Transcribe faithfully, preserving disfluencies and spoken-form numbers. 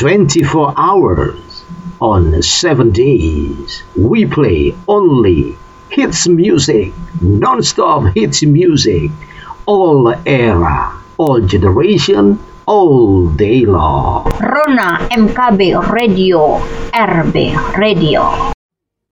twenty-four hours on seven days. We play only hits music, non-stop hits music, all era, all generation, all day long. Rona M K B Radio, R B Radio.